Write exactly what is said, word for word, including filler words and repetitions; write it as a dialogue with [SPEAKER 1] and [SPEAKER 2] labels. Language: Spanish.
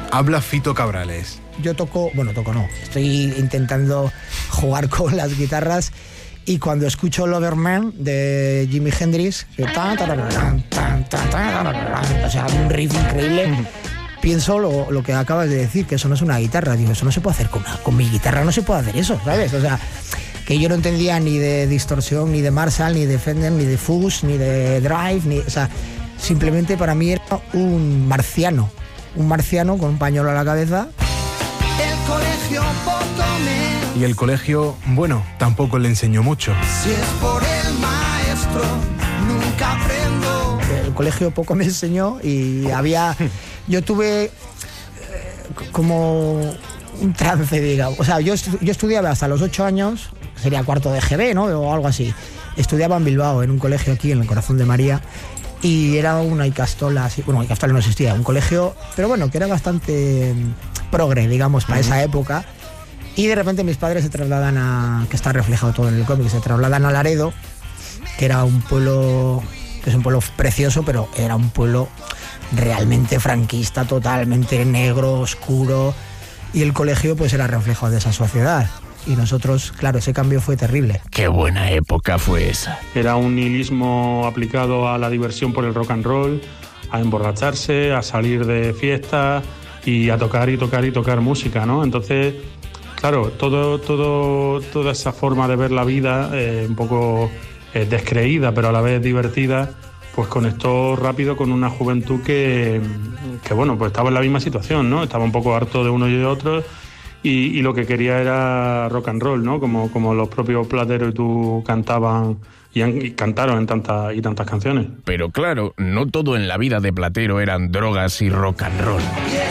[SPEAKER 1] Habla Fito Cabrales.
[SPEAKER 2] Yo toco, bueno, toco no, estoy intentando jugar con las guitarras y cuando escucho Loverman de Jimi Hendrix, que ta, ta, ta, ta, ta, ta, o sea, un riff increíble, pienso lo, lo que acabas de decir, que eso no es una guitarra, digo, eso no se puede hacer con, una, con mi guitarra, no se puede hacer eso, ¿sabes? O sea, que yo no entendía ni de distorsión, ni de Marshall, ni de Fender, ni de Fuzz, ni de Drive, ni, o sea, simplemente para mí era un marciano, un marciano con un pañuelo a la cabeza.
[SPEAKER 3] El colegio poco me...
[SPEAKER 1] Y el colegio, bueno, tampoco le enseñó mucho.
[SPEAKER 3] Si es por el maestro, nunca aprendo.
[SPEAKER 2] El colegio poco me enseñó y había... Yo tuve eh, como un trance, digamos. O sea, yo, yo estudiaba hasta los ocho años, sería cuarto de G B, ¿no? O algo así. Estudiaba en Bilbao, en un colegio aquí, en el Corazón de María. Y era una Icastola, así, bueno, Icastola no existía, un colegio, pero bueno, que era bastante progre, digamos, para uh-huh. esa época. Y de repente mis padres se trasladan a, que está reflejado todo en el cómic, se trasladan a Laredo, que era un pueblo, que es un pueblo precioso, pero era un pueblo realmente franquista, totalmente negro, oscuro, y el colegio pues era reflejo de esa sociedad. Y nosotros, claro, ese cambio fue terrible.
[SPEAKER 4] Qué buena época fue esa.
[SPEAKER 5] Era un nihilismo aplicado a la diversión por el rock and roll, a emborracharse, a salir de fiesta y a tocar y tocar y tocar música, ¿no? Entonces, claro, todo, todo, toda esa forma de ver la vida, eh, un poco eh, descreída, pero a la vez divertida, pues conectó rápido con una juventud que, que, bueno, pues estaba en la misma situación, ¿no? Estaba un poco harto de uno y de otro. Y, y lo que quería era rock and roll, ¿no? Como, como los propios Platero y tú cantaban y, han, y cantaron en tantas y tantas canciones.
[SPEAKER 4] Pero claro, no todo en la vida de Platero eran drogas y rock and roll.